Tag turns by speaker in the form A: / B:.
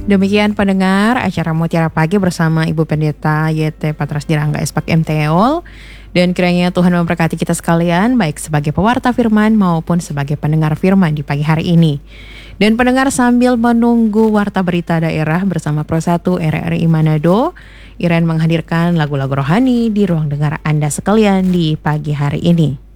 A: Demikian pendengar acara Mutiara Pagi bersama Ibu Pendeta YT Patras Dirangga Espak MTEOL. Dan kiranya Tuhan memberkati kita sekalian baik sebagai pewarta firman maupun sebagai pendengar firman di pagi hari ini. Dan pendengar sambil menunggu warta berita daerah bersama Pro 1 RRI Manado, Iren menghadirkan lagu-lagu rohani di ruang dengar Anda sekalian di pagi hari ini.